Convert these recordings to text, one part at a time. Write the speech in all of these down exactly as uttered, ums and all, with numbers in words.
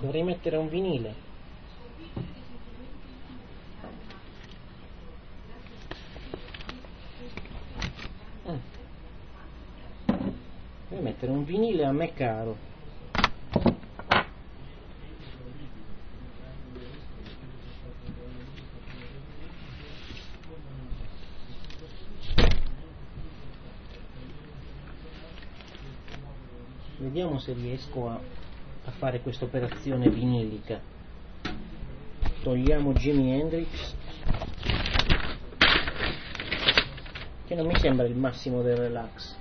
Dovrei mettere un vinile. Mm. Devo mettere un vinile a me caro. Vediamo se riesco a, a fare questa operazione vinilica. Togliamo Jimi Hendrix, che non mi sembra il massimo del relax.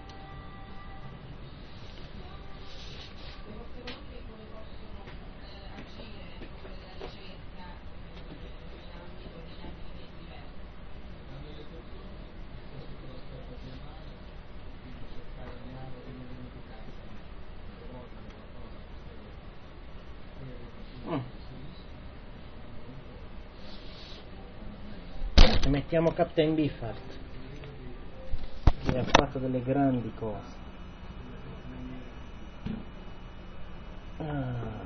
E mettiamo Captain Beefheart, che ha fatto delle grandi cose. Ah.